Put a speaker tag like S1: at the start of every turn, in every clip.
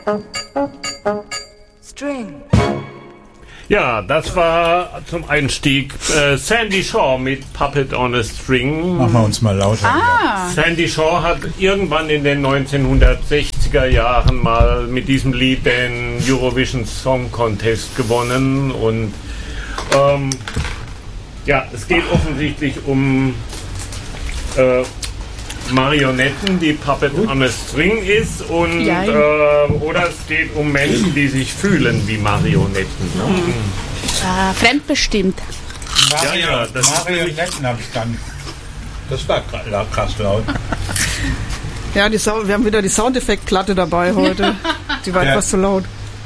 S1: String.
S2: Ja, das war zum Einstieg Sandy Shaw mit Puppet on a String.
S3: Machen wir uns mal lauter.
S2: Sandy Shaw hat irgendwann in den 1960er Jahren mal mit diesem Lied den Eurovision Song Contest gewonnen. Und ja, es geht offensichtlich um Marionetten, die Puppet on a String ist, und oder es geht um Menschen, die sich fühlen wie Marionetten. Ne?
S4: Fremdbestimmt.
S2: Ja, das
S3: Marionetten habe ich dann. Das war krass laut.
S5: Ja, wir haben wieder die Soundeffekt-Platte dabei heute. Die war etwas zu laut.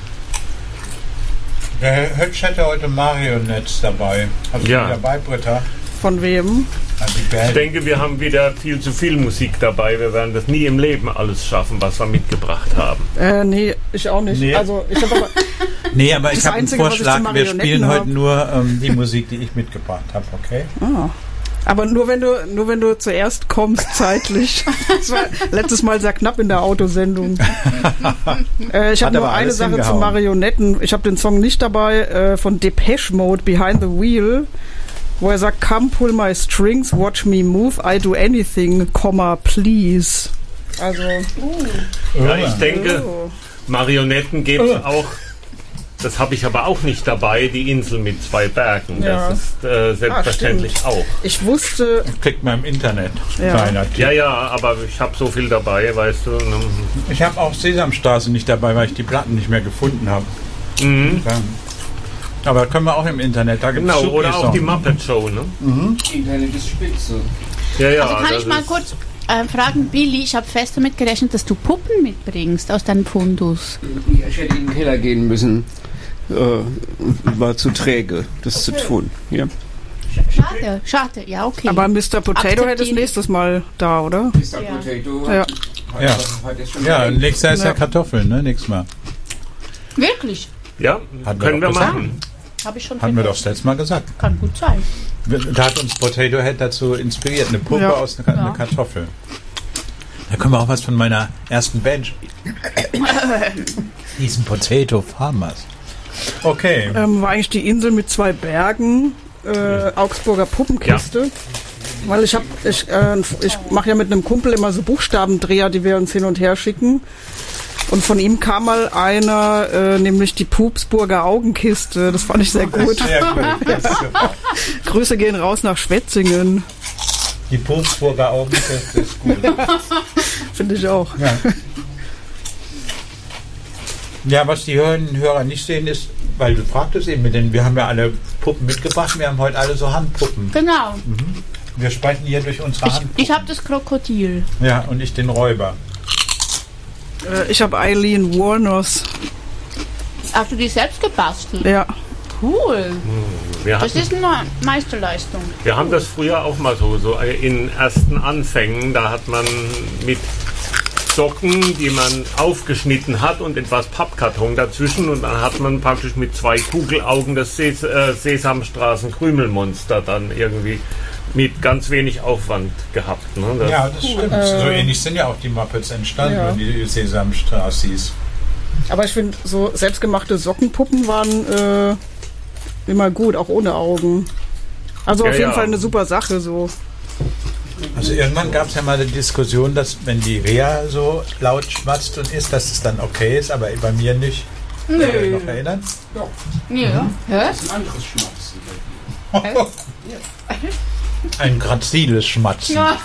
S3: Der Hötsch hätte heute Marionettes dabei. Hast du die dabei, Britta?
S5: Von wem?
S2: Ich denke, wir haben wieder viel zu viel Musik dabei. Wir werden das nie im Leben alles schaffen, was wir mitgebracht haben.
S5: Nee, ich auch nicht.
S3: Nee.
S5: Also, ich habe aber
S3: nee, aber ich habe einen Vorschlag. Wir spielen
S5: habe.
S3: heute nur die Musik, die ich mitgebracht habe, okay?
S5: Ah. Aber nur wenn du zuerst kommst, zeitlich. Das war letztes Mal sehr knapp in der Autosendung. Ich habe nur eine Sache zu Marionetten. Ich habe den Song nicht dabei, von Depeche Mode, Behind the Wheel, wo er sagt, come pull my strings, watch me move, I do anything, please. Also.
S2: Ja, ich denke, Marionetten gibt es auch. Das habe ich aber auch nicht dabei, die Insel mit 2 Bergen.
S5: Ja.
S2: Das ist selbstverständlich auch.
S5: Ich wusste...
S3: Kriegt man im Internet.
S2: Ja, aber ich habe so viel dabei, weißt du.
S3: Ich habe auch Sesamstraße nicht dabei, weil ich die Platten nicht mehr gefunden habe.
S2: Mhm.
S3: Aber können wir auch im Internet. Da gibt's
S2: oder auch die Muppet Show, ne?
S6: Mhm. Internet ist spitze.
S2: Ja,
S4: also kann ich mal kurz fragen, Billy, ich habe fest damit gerechnet, dass du Puppen mitbringst aus deinem Fundus.
S6: Ja, ich hätte in den Keller gehen müssen. War zu träge, das zu tun. Ja.
S4: Schade, ja, okay.
S5: Aber Mr. Potato hätte es nächstes Mal da, oder?
S6: Mr. Potato.
S3: Ja, nächstes Jahr ist ja Kartoffeln, ne? Nächstes Mal.
S4: Wirklich?
S2: Ja, können wir machen.
S4: Habe ich schon
S3: Haben wir doch das letzte Mal gesagt.
S4: Kann gut sein.
S3: Da hat uns Potato Head dazu inspiriert. Eine Puppe aus einer Kartoffel. Da können wir auch was von meiner ersten Band diesen Potato Farmers. Okay.
S5: War eigentlich die Insel mit 2 Bergen, Augsburger Puppenkiste. Weil ich mache ja mit einem Kumpel immer so Buchstabendreher, die wir uns hin und her schicken. Und von ihm kam mal einer, nämlich die Pupsburger Augenkiste. Das fand ich sehr gut.
S3: Sehr gut.
S5: Grüße gehen raus nach Schwetzingen.
S3: Die Pupsburger Augenkiste ist gut.
S5: Finde ich auch.
S3: Ja, was die Hörer nicht sehen ist, weil du fragtest eben, wir haben ja alle Puppen mitgebracht, wir haben heute alle so Handpuppen.
S4: Genau.
S3: Mhm. Wir sprechen hier durch unsere Handpuppen.
S4: Ich habe das Krokodil.
S3: Ja, und ich den Räuber.
S5: Ich habe Eileen Warners.
S4: Hast du die selbst gebastelt?
S5: Ja.
S4: Cool. Das ist eine Meisterleistung.
S2: Wir haben das früher auch mal so in ersten Anfängen, da hat man mit Socken, die man aufgeschnitten hat und etwas Pappkarton dazwischen, und dann hat man praktisch mit 2 Kugelaugen das Sesamstraßen-Krümelmonster dann irgendwie mit ganz wenig Aufwand gehabt. Ne?
S3: Das stimmt. So ähnlich sind ja auch die Muppets entstanden, die Sesamstraßis.
S5: Aber ich finde, so selbstgemachte Sockenpuppen waren immer gut, auch ohne Augen. Also auf jeden Fall eine super Sache so.
S3: Also irgendwann gab es ja mal eine Diskussion, dass wenn die Rea so laut schmatzt und isst, dass es dann okay ist, aber bei mir nicht. Könnt ihr euch noch erinnern?
S6: Doch.
S4: Ja.
S6: Das ist ein anderes Schmatzen.
S3: Ein graziles Schmatzen. Ja.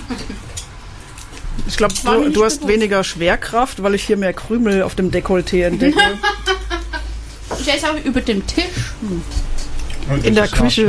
S5: Ich glaube, du hast weniger Schwerkraft, weil ich hier mehr Krümel auf dem Dekolleté entdecke.
S4: Ich esse auch über dem Tisch.
S5: In der Küche.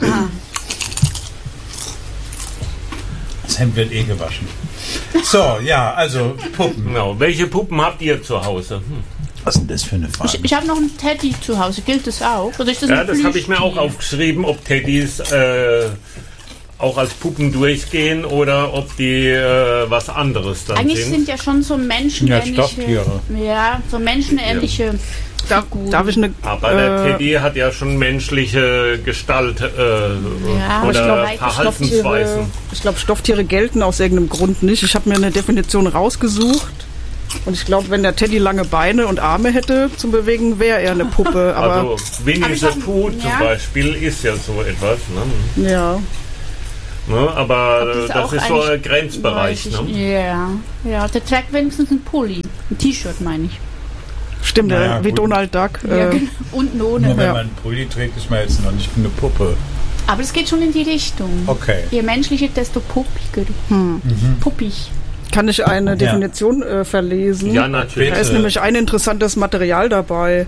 S3: Das Hemd wird gewaschen. So, ja, also Puppen.
S2: Genau. Welche Puppen habt ihr zu Hause?
S3: Was ist denn das für eine Frage?
S4: Ich habe noch einen Teddy zu Hause. Gilt das auch? Oder ist das
S2: das habe ich mir auch aufgeschrieben, ob Teddys auch als Puppen durchgehen oder ob die was anderes dann
S4: Eigentlich sind ja schon so menschenähnliche...
S3: Ja, Stofftiere.
S4: Ja, so menschenähnliche...
S5: Darf ich eine...
S2: Aber der Teddy hat ja schon menschliche Gestalt oder Verhaltensweisen.
S5: Ich glaube, Stofftiere gelten aus irgendeinem Grund nicht. Ich habe mir eine Definition rausgesucht. Und ich glaube, wenn der Teddy lange Beine und Arme hätte zum Bewegen, wäre er eine Puppe. Aber
S2: also Winnie the Pooh zum Beispiel ist ja so etwas. Ne?
S5: Ja.
S2: Ne? Aber das ist so ein Grenzbereich.
S4: Ne? Ja, der trägt wenigstens einen Pulli. Ein T-Shirt meine ich.
S5: Stimmt, wie gut. Donald Duck.
S4: Ja, genau. Und ohne.
S3: Nur wenn man einen Pulli trägt, ist man jetzt noch nicht eine Puppe.
S4: Aber es geht schon in die Richtung.
S3: Okay.
S4: Je menschlicher, desto puppiger. Puppig.
S5: Kann ich eine Definition verlesen?
S2: Ja, natürlich.
S5: Da ist nämlich ein interessantes Material dabei.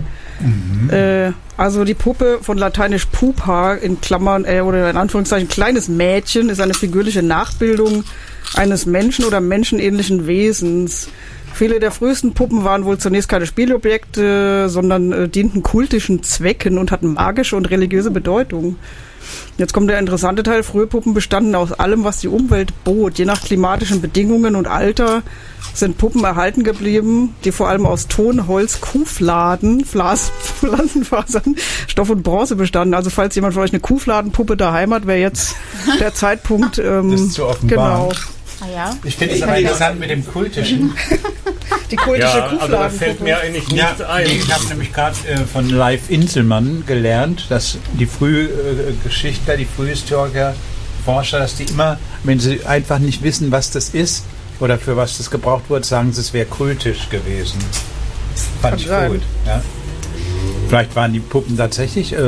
S5: Also die Puppe von lateinisch pupa in Klammern oder in Anführungszeichen kleines Mädchen ist eine figürliche Nachbildung eines Menschen oder menschenähnlichen Wesens. Viele der frühesten Puppen waren wohl zunächst keine Spielobjekte, sondern dienten kultischen Zwecken und hatten magische und religiöse Bedeutung. Jetzt kommt der interessante Teil. Frühe Puppen bestanden aus allem, was die Umwelt bot. Je nach klimatischen Bedingungen und Alter sind Puppen erhalten geblieben, die vor allem aus Ton, Holz, Kuhfladen, Pflanzenfasern, Stoff und Bronze bestanden. Also falls jemand von euch eine Kuhfladenpuppe daheim hat, wäre jetzt der Zeitpunkt.
S3: Das zu offenbaren.
S5: Genau.
S4: Ah, ja.
S3: Ich finde es aber interessant mit dem Kultischen.
S5: Die kultische Kuhfladenpuppe.
S2: Also da fällt mir eigentlich nichts ein.
S3: Ich habe nämlich gerade von Leif Inselmann gelernt, dass die Frühgeschichtler, die Frühhistoriker, Forscher, dass die immer, wenn sie einfach nicht wissen, was das ist oder für was das gebraucht wurde, sagen sie, es wäre kultisch gewesen. Fand ich gut. Ja. Vielleicht waren die Puppen tatsächlich...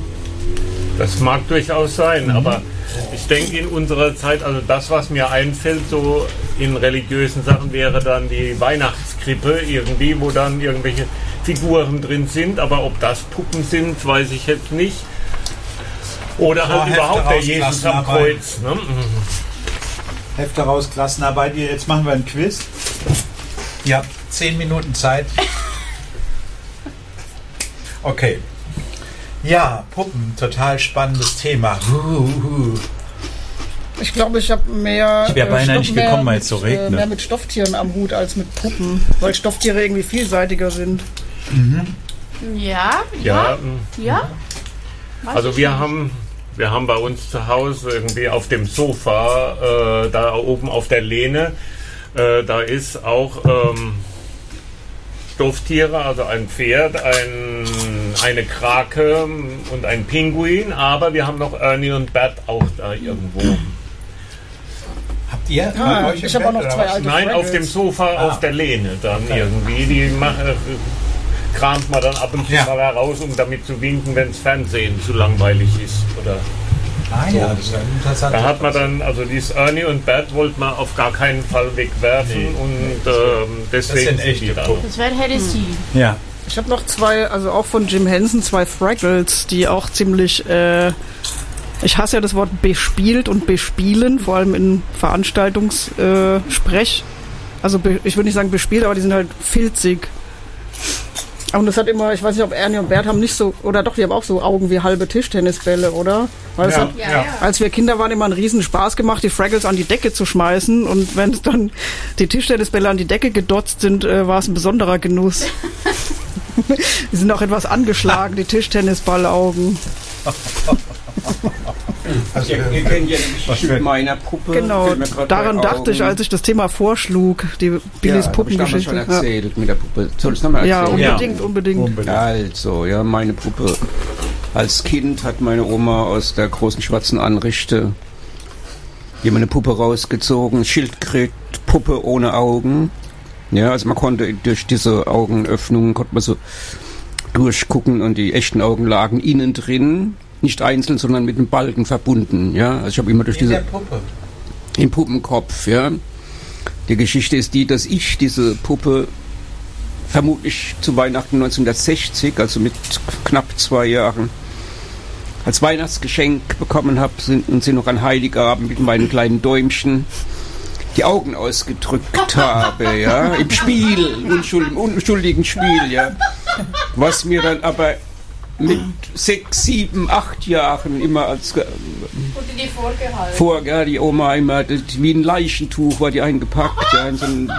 S2: Das mag durchaus sein, aber ich denke in unserer Zeit, also das, was mir einfällt, so in religiösen Sachen, wäre dann die Weihnachtskrippe irgendwie, wo dann irgendwelche Figuren drin sind, aber ob das Puppen sind, weiß ich jetzt nicht. Oder halt überhaupt der Jesus am Kreuz. Ne?
S3: Hefte raus, Klassenarbeit. Jetzt machen wir ein Quiz. Ihr habt 10 Minuten Zeit. Okay. Ja, Puppen, total spannendes Thema.
S5: Ich glaube, ich habe mehr.
S3: Ich wäre beinahe nicht gekommen, weil es so regnet.
S5: Mehr mit Stofftieren am Hut als mit Puppen, weil Stofftiere irgendwie vielseitiger sind.
S4: Ja.
S2: Also wir haben bei uns zu Hause irgendwie auf dem Sofa, da oben auf der Lehne, da ist auch Stofftiere, also ein Pferd, eine Krake und ein Pinguin, aber wir haben noch Ernie und Bert auch da irgendwo.
S3: Habt ihr?
S5: Ich habe auch noch 2 alte
S2: Nein,
S5: Fraggles.
S2: Auf dem Sofa, auf der Lehne dann irgendwie. Die kramt man dann ab und zu mal heraus, um damit zu winken, wenn das Fernsehen zu langweilig ist. Oder so.
S3: Ja, das ist interessant.
S2: Da hat man dann, also dieses Ernie und Bert wollte man auf gar keinen Fall wegwerfen und deswegen sind die da.
S4: Das wäre Heresy.
S3: Ja.
S5: Ich habe noch 2, also auch von Jim Henson, 2 Fraggles, die auch ziemlich, ich hasse ja das Wort bespielt und bespielen, vor allem in Veranstaltungssprech. Also ich würde nicht sagen bespielt, aber die sind halt filzig. Und das hat immer, ich weiß nicht, ob Ernie und Bert haben nicht so, oder doch, die haben auch so Augen wie halbe Tischtennisbälle, oder? Weil es hat, als wir Kinder waren, immer einen riesen Spaß gemacht, die Fraggles an die Decke zu schmeißen. Und wenn es dann die Tischtennisbälle an die Decke gedotzt sind, war es ein besonderer Genuss. Die sind auch etwas angeschlagen, die Tischtennisballaugen.
S6: Also, ihr kennt ja die Geschichte mit meiner Puppe.
S5: Genau, daran dachte ich, als ich das Thema vorschlug, die Billys Puppengeschichte.
S6: Ich habe schon erzählt mit der Puppe. Soll ich es nochmal erzählen?
S5: Ja, unbedingt.
S6: Also, ja, meine Puppe. Als Kind hat meine Oma aus der großen schwarzen Anrichte jemand eine Puppe rausgezogen, Schildkrötpuppe ohne Augen. Ja, also man konnte durch diese Augenöffnungen konnte man so durchgucken und die echten Augen lagen innen drin, nicht einzeln, sondern mit einem Balken verbunden. Ja, also ich habe immer durch diese
S3: Puppe.
S6: Im Puppenkopf. Ja, die Geschichte ist die, dass ich diese Puppe vermutlich zu Weihnachten 1960, also mit knapp 2 Jahren, als Weihnachtsgeschenk bekommen habe und sie noch an Heiligabend mit meinen kleinen Däumchen die Augen ausgedrückt habe, ja, im Spiel, im unschuldigen Spiel, ja. Was mir dann aber mit 6, 7, 8 Jahren immer als die Oma immer wie ein Leichentuch war die eingepackt, ja, in so ein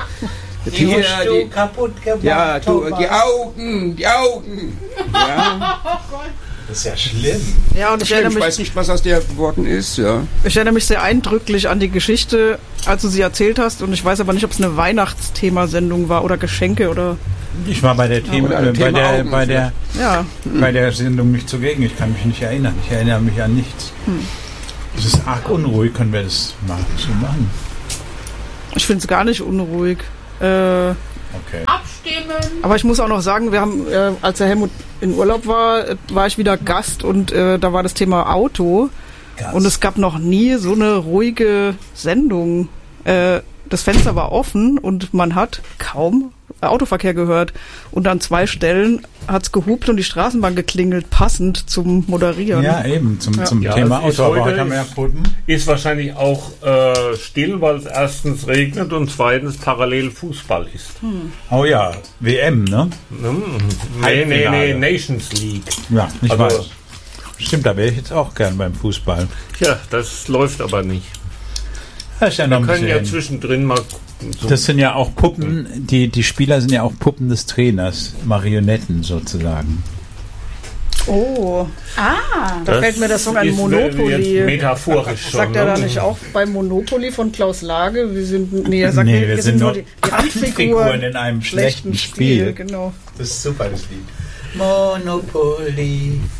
S3: kaputt gemacht.
S6: Ja, die Augen, ja.
S3: Das ist ja schlimm.
S5: Ja, und ich
S6: weiß nicht, was aus der geworden ist, ja.
S5: Ich erinnere mich sehr eindrücklich an die Geschichte, als du sie erzählt hast, und ich weiß aber nicht, ob es eine Weihnachtsthemasendung war oder Geschenke oder...
S3: Ich war bei der bei der Sendung nicht zugegen. Ich kann mich nicht erinnern. Ich erinnere mich an nichts. Es ist arg unruhig. Können wir das mal so machen?
S5: Ich finde es gar nicht unruhig.
S4: Okay. Abstimmen.
S5: Aber ich muss auch noch sagen, wir haben, als der Helmut in Urlaub war, war ich wieder Gast und da war das Thema Auto. Gast. Und es gab noch nie so eine ruhige Sendung. Das Fenster war offen und man hat kaum Autoverkehr gehört. Und an 2 Stellen hat es gehupt und die Straßenbahn geklingelt, passend zum Moderieren.
S3: Ja, eben, zum Thema Auto. Aber heute haben wir ja Puppen.
S2: Ist wahrscheinlich auch still, weil es erstens regnet und zweitens parallel Fußball ist.
S3: Oh ja, WM, ne?
S2: Nee, Nations League.
S3: Ja, ich weiß. Stimmt, da wäre ich jetzt auch gern beim Fußball.
S2: Ja, das läuft aber nicht.
S3: Das ist ja noch
S2: wir können ja zwischendrin mal...
S3: So. Das sind ja auch Puppen, die Spieler sind ja auch Puppen des Trainers, Marionetten sozusagen.
S5: Oh. Da fällt mir der Song an Monopoly.
S2: Metaphorisch schon.
S5: Sagt er da nicht auch bei Monopoly von Klaus Lage? Wir sind
S3: nur
S5: die Randfiguren
S3: in einem schlechten Spiel.
S5: Genau.
S3: Das ist super, das Lied. Monopoly.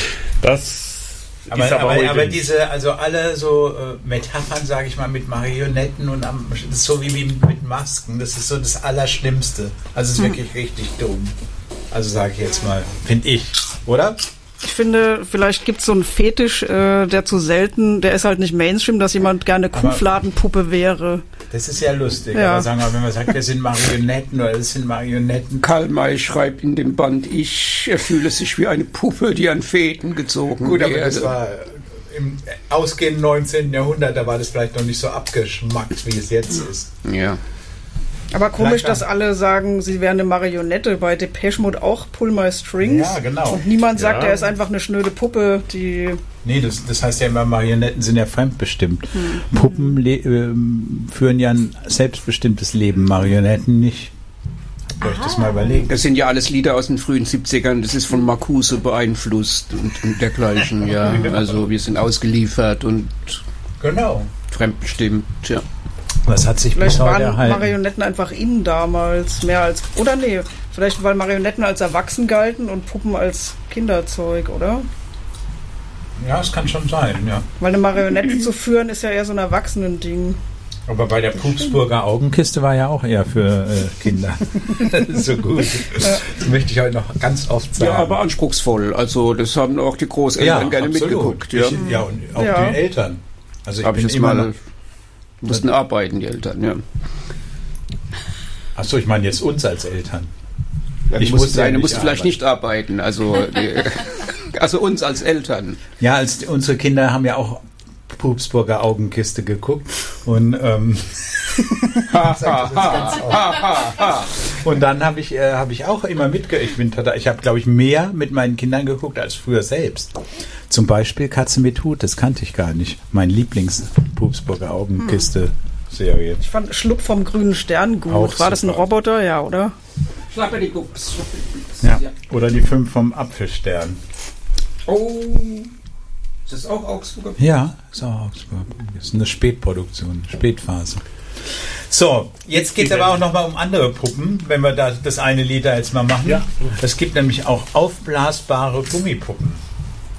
S3: Aber diese, also alle so Metaphern, sage ich mal, mit Marionetten und das ist so wie mit Masken, das ist so das Allerschlimmste. Also es ist wirklich richtig dumm. Also sage ich jetzt mal, finde ich, oder?
S5: Ich finde, vielleicht gibt es so einen Fetisch, der zu selten, der ist halt nicht Mainstream, dass jemand gerne Kuhfladenpuppe wäre.
S3: Das ist ja lustig, aber sagen wir, wenn man sagt, das sind Marionetten oder das sind Marionetten.
S6: Karl May schreibt in dem Band, er fühle sich wie eine Puppe, die an Fäden gezogen
S3: Gut, aber das war im ausgehenden 19. Jahrhundert, da war das vielleicht noch nicht so abgeschmackt, wie es jetzt ist.
S6: Ja.
S5: Aber komisch, dass alle sagen, sie wären eine Marionette. Bei Depeche Mode auch Pull My Strings.
S3: Ja, genau.
S5: Und niemand sagt, er ist einfach eine schnöde Puppe, die...
S3: Nee, das heißt ja immer, Marionetten sind ja fremdbestimmt. Puppen führen ja ein selbstbestimmtes Leben, Marionetten nicht. Habt ihr euch das mal überlegt?
S6: Das sind ja alles Lieder aus den frühen 70ern. Das ist von Marcuse beeinflusst und dergleichen. Ja, also wir sind ausgeliefert und fremdbestimmt, ja.
S3: Was hat sich
S5: vielleicht waren Marionetten einfach in damals mehr als... Oder nee, vielleicht weil Marionetten als erwachsen galten und Puppen als Kinderzeug, oder?
S3: Ja, es kann schon sein, ja.
S5: Weil eine Marionette zu führen ist ja eher so ein Erwachsenen-Ding.
S3: Aber bei der Pupsburger Augenkiste war ja auch eher für Kinder. So gut. Das möchte ich heute noch ganz oft sagen.
S6: Ja, aber anspruchsvoll. Also das haben auch die Großeltern gerne mitgeguckt. Ja,
S3: und auch die Eltern. Also ich bin immer noch...
S6: Mussten arbeiten, die Eltern, ja.
S3: Achso, ich meine jetzt uns als Eltern.
S6: Ja, ich musste vielleicht nicht arbeiten, also uns als Eltern.
S3: Ja, unsere Kinder haben ja auch Pupsburger Augenkiste geguckt und und dann habe ich auch immer ich habe, glaube ich, mehr mit meinen Kindern geguckt als früher selbst. Zum Beispiel Katze mit Hut, das kannte ich gar nicht. Mein Lieblings-Pupsburger Augenkiste-Serie.
S5: Ich fand Schluck vom grünen Stern gut. Auch war das ein Roboter? Ja, oder?
S6: Schlapperdibups.
S3: Ja. Oder die 5 vom Apfelstern.
S6: Oh. Ist das auch Augsburger?
S3: Ja, ist auch Augsburg. Das ist eine Spätproduktion, Spätphase. So, jetzt geht es aber auch nochmal um andere Puppen, wenn wir das eine Lied da jetzt mal machen. Ja. Es gibt nämlich auch aufblasbare Gummipuppen.